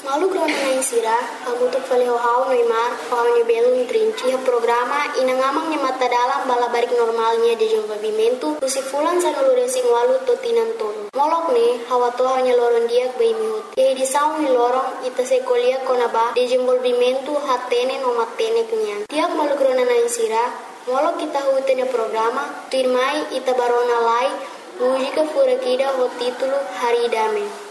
Malu grona na insira, hamutuk faleho hau noimar, hau belo trinci programa inangamang ni mata dalam balabarik normalnya de desenvolvimento, usifulan sa nulurensing walu totinan tolo. Molok ne, hawa to hanya loron dia bay mihut. Ye di saung ni lorong ita sekolia konaba desenvolvimento hatene no matene kenyan. Tiap malu grona na insira, molok kita hutene programa, tuirmai ita barona lai, mujika furakida ho titulo Haridame.